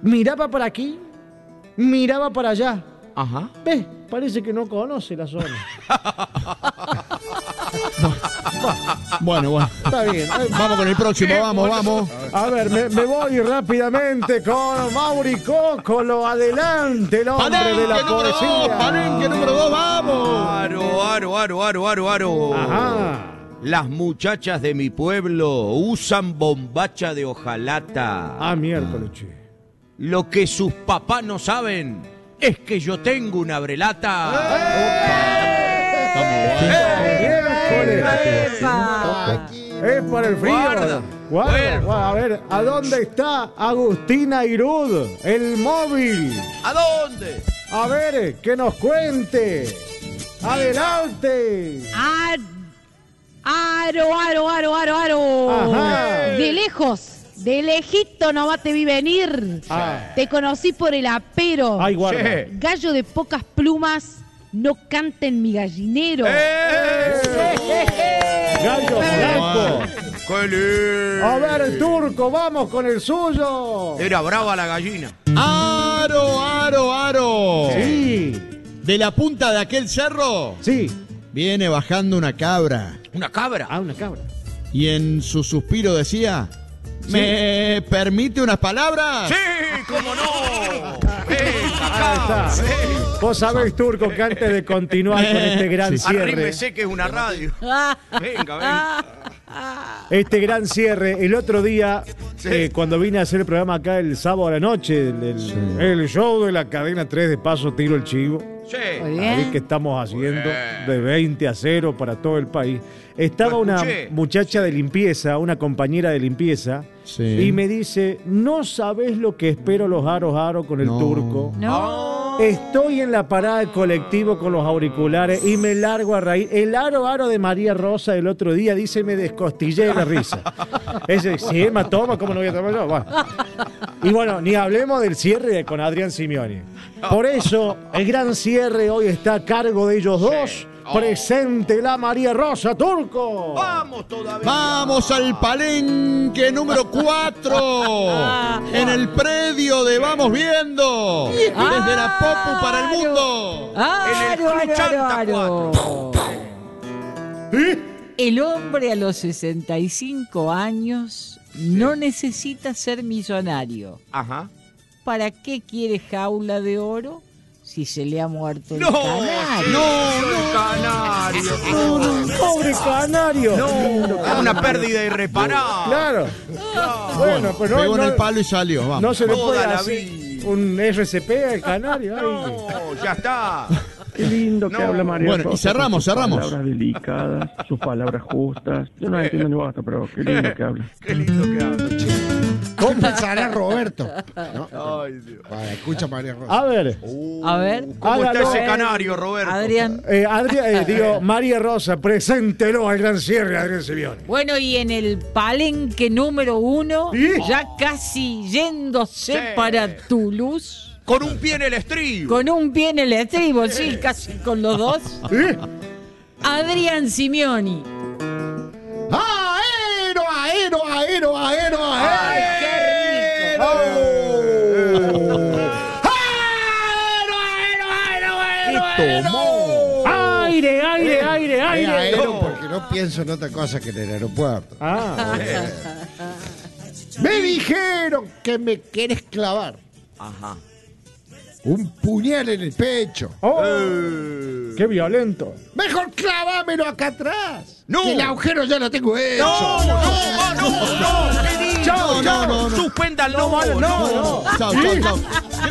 miraba para aquí, miraba para allá. Ajá. ¿Ves? Parece que no conoce la zona. Bueno. Está bien. Vamos con el próximo, vamos. A ver, me voy rápidamente con Mauri Cóccolo. Adelante, el hombre de la poesía. Palenque número 2, vamos. Aro. Ajá. Las muchachas de mi pueblo usan bombacha de hojalata. Ah, miércoles, che. Lo que sus papás no saben es que yo tengo una brelata. Es por el frío. Guarda. A ver, ¿a dónde está Agustina Irud? El móvil. ¿A dónde? A ver, que nos cuente. Adelante. Aro. Ajá. De lejito nomás te vi venir. Te conocí por el apero. Ay, guarda. Che. Gallo de pocas plumas, no canta en mi gallinero. Gallo blanco. ¡Qué lindo! A ver, Turco, vamos con el suyo. Era brava la gallina. Aro. Sí, De la punta de aquel cerro sí. viene bajando una cabra. ¿Una cabra? Ah, una cabra. Y en su suspiro decía: ¿me permite unas palabras? ¡Sí! ¡Cómo no! Ahí está. Vos sabés, Turco, que antes de continuar con este gran cierre, Arrímese que es una radio. Venga. este gran cierre, el otro día, Sí. cuando vine a hacer el programa acá el sábado a la noche, el show de la cadena 3 de Paso Tiro el Chivo, Sí. Muy ahí bien. que estamos haciendo Bien. de 20-0 para todo el país. Estaba Lo una escuché. muchacha de limpieza, una compañera de limpieza, Sí. y me dice: no sabés lo que espero los aros con el No. Turco. No. Estoy en la parada del colectivo con los auriculares y me largo a reír. El aro de María Rosa el otro día, dice, me descostillé de la risa. Ese, si Emma toma, ¿cómo no voy a tomar yo? Bueno. Y bueno, ni hablemos del cierre con Adrián Simeoni. Por eso, el gran cierre hoy está a cargo de ellos dos. Presente la María Rosa, Turco. ¡Vamos todavía! Vamos al Palenque número 4. En el predio de Vamos Viendo. Desde la Popu para el mundo. Aro. ¿Sí? El hombre a los 65 años no necesita ser millonario. Ajá. ¿Para qué quiere jaula de oro si se le ha muerto el ¡No! canario? ¡Canario! Pobre canario. Es una pérdida irreparable. Claro. Bueno, pues Pegó en el no, palo y salió. Vamos. no se le Toda puede la hacer vida. un RCP al canario. Ay. No, ya está. Qué lindo que No. habla María Bueno, y Rosa, cerramos. Sus palabras delicadas, sus palabras justas. Yo no entiendo ni basta, pero qué lindo que habla. Qué lindo que habla. ¿Cómo pensará Roberto? ¿No? Ay, Dios. Vale, escucha María Rosa. A ver, A ver, ¿Cómo está Hágalo. ese canario, Roberto? Adrián. María Rosa, preséntelo al gran cierre, Adrián Simeoni. Bueno, y en el Palenque número 1, ¿Y? ya casi yéndose Sí. para Toulouse, Con un pie en el estribo. con un pie en el estribo, sí, casi con los dos, ¿Eh? Adrián Simeoni. ¡Aero! ¡Ay, qué rico! Aire. Aero porque no pienso en otra cosa que en el aeropuerto. Ah, Me dijeron que me querés clavar Ajá. un puñal en el pecho. oh, qué violento. Mejor clavámelo acá atrás. No. Que el agujero ya lo tengo hecho. No, ¿qué dice? Chao. Suspendan, No. Chao.